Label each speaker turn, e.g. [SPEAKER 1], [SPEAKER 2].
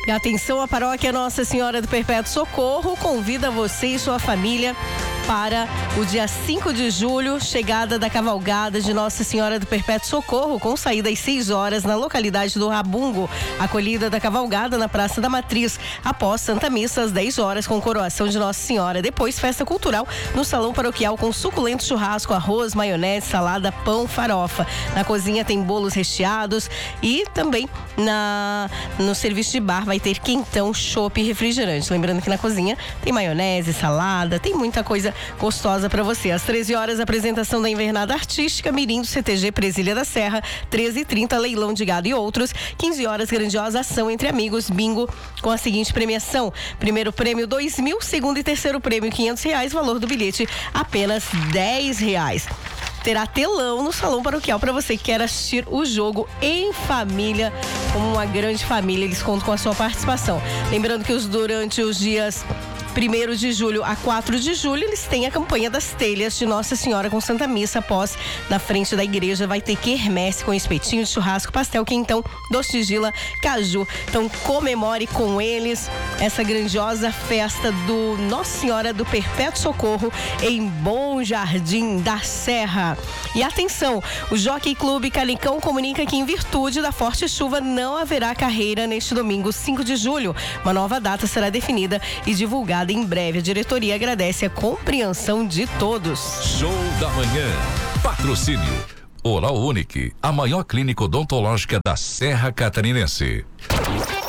[SPEAKER 1] E atenção, a paróquia Nossa Senhora do Perpétuo Socorro convida você e sua família para o dia 5 de julho, chegada da cavalgada de Nossa Senhora do Perpétuo Socorro, com saída às 6 horas na localidade do Rabungo. Acolhida da cavalgada na Praça da Matriz. Após Santa Missa, às 10 horas, com coroação de Nossa Senhora. Depois, festa cultural no Salão Paroquial com suculento churrasco, arroz, maionese, salada, pão, farofa. Na cozinha tem bolos recheados e também no serviço de bar vai ter quentão, chopp e refrigerante. Lembrando que na cozinha tem maionese, salada, tem muita coisa gostosa para você. Às 13 horas, apresentação da Invernada Artística, Mirim do CTG Presília da Serra, 13h30, leilão de gado e outros, 15 horas, grandiosa ação entre amigos, bingo, com a seguinte premiação: primeiro prêmio R$2.000, segundo e terceiro prêmio R$500, valor do bilhete apenas R$10. Terá telão no Salão Paroquial para você que quer assistir o jogo em família, como uma grande família. Eles contam com a sua participação. Lembrando que durante os dias 1º de julho a 4 de julho, eles têm a campanha das telhas de Nossa Senhora com Santa Missa. Após, na frente da igreja, vai ter quermesse com espetinho de churrasco, pastel, quentão, doce de gila, caju. Então comemore com eles essa grandiosa festa do Nossa Senhora do Perpétuo Socorro em Bom Jardim da Serra. E atenção, o Jockey Clube Canicão comunica que, em virtude da forte chuva, não haverá carreira neste domingo, 5 de julho. Uma nova data será definida e divulgada em breve. A diretoria agradece a compreensão de todos.
[SPEAKER 2] Show da manhã. Patrocínio Oral Unique, a maior clínica odontológica da Serra Catarinense.